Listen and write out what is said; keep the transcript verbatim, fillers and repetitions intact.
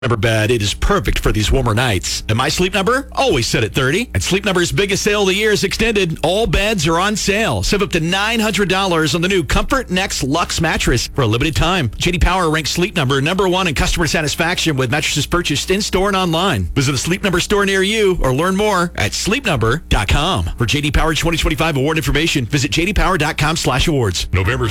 Number bed, it is perfect for these warmer nights. And my Sleep Number, always set at thirty. And Sleep Number's biggest sale of the year is extended. All beds are on sale. Save up to nine hundred dollars on the new Comfort Next Luxe mattress for a limited time. J D Power ranks Sleep Number number one in customer satisfaction with mattresses purchased in-store and online. Visit a Sleep Number store near you or learn more at sleep number dot com. For J D Power twenty twenty-five award information, visit j d power dot com slash awards. November